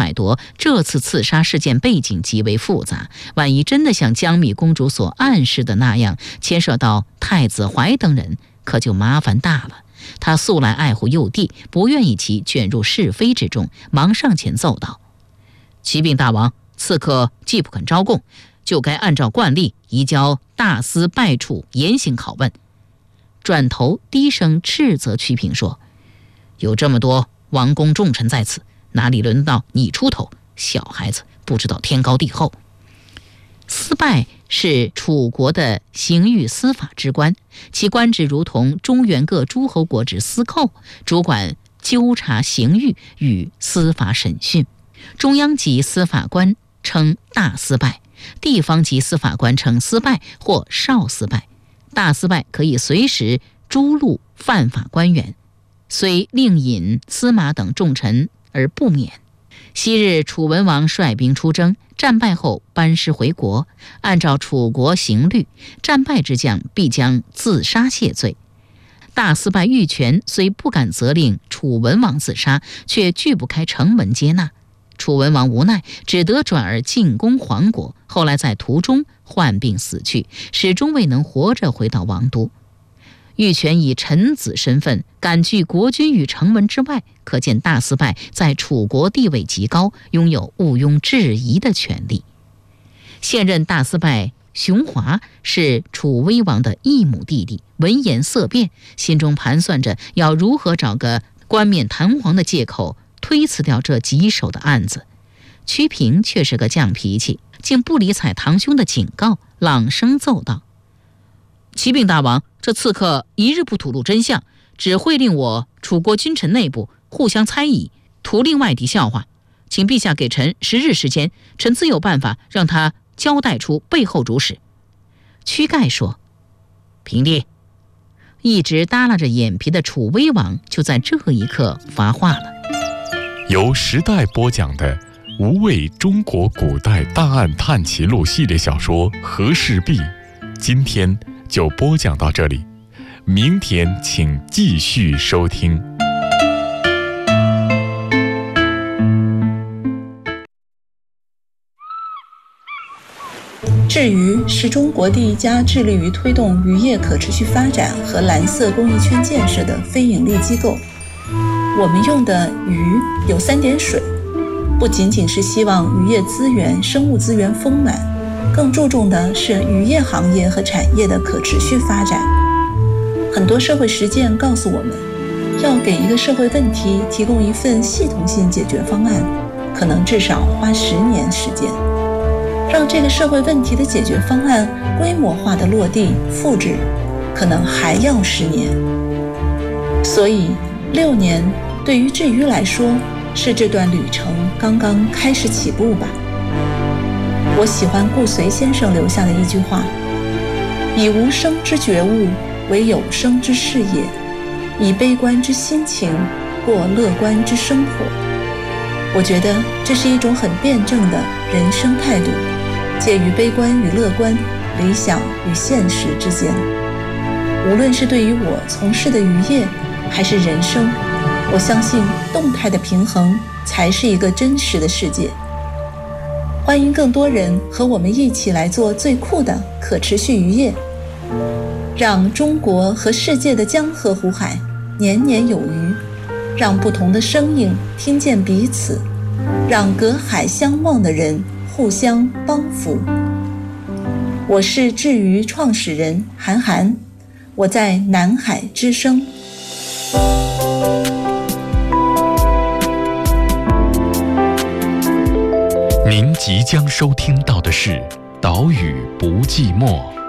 揣度，这次刺杀事件背景极为复杂，万一真的像江密公主所暗示的那样，牵涉到太子怀等人，可就麻烦大了。他素来爱护幼弟，不愿意其卷入是非之中，忙上前奏道：“启禀大王，刺客既不肯招供，就该按照惯例移交大司拜处严刑拷问。”转头低声斥责曲平说：“有这么多王公重臣在此，哪里轮到你出头？小孩子不知道天高地厚。”司拜是楚国的刑狱司法之官，其官职如同中原各诸侯国之司寇，主管纠察刑狱与司法审讯。中央级司法官称大司拜，地方级司法官称司拜或少司拜。大司拜可以随时诛戮犯法官员，虽令尹、司马等重臣而不免。昔日楚文王率兵出征，战败后班师回国，按照楚国刑律，战败之将必将自杀谢罪。大司拜玉泉虽不敢责令楚文王自杀，却拒不开城门接纳。楚文王无奈，只得转而进攻黄国，后来在途中患病死去，始终未能活着回到王都。玉泉以臣子身份赶拒国君于城门之外，可见大司拜在楚国地位极高，拥有毋庸置疑的权利。现任大司拜熊华是楚威王的异母弟弟，闻言色变，心中盘算着要如何找个冠冕堂皇的借口推辞掉这棘手的案子。曲平却是个犟脾气，竟不理睬堂兄的警告，朗声奏道：“启禀大王，这刺客一日不吐露真相，只会令我楚国君臣内部互相猜疑，图令外敌笑话。请陛下给臣10日时间，臣自有办法让他交代出背后主使。”屈盖说：“平地。”一直耷拉着眼皮的楚威王就在这一刻发话了。 由时代播讲的无畏中国古代大案探奇录系列小说《和氏璧》，今天就播讲到这里，明天请继续收听。 智鱼是中国第一家致力于推动渔业可持续发展和蓝色公益圈建设的非营利机构。我们用的鱼有3点水，不仅仅是希望渔业资源、生物资源丰满，更注重的是渔业行业和产业的可持续发展。很多社会实践告诉我们，要给一个社会问题提供一份系统性解决方案，可能至少花10年时间。让这个社会问题的解决方案规模化的落地复制，可能还要10年。所以6年对于智鱼来说，是这段旅程刚刚开始起步吧。我喜欢顾随先生留下的一句话：以无声之觉悟为有声之事业，以悲观之心情过乐观之生活。我觉得这是一种很辩证的人生态度，介于悲观与乐观、理想与现实之间。无论是对于我从事的渔业还是人生，我相信动态的平衡才是一个真实的世界。欢迎更多人和我们一起来做最酷的可持续渔业，让中国和世界的江河湖海年年有余，让不同的声音听见彼此，让隔海相望的人互相帮扶。我是智鱼创始人韩寒，我在南海之声。 您即将收听到的是《岛屿不寂寞》。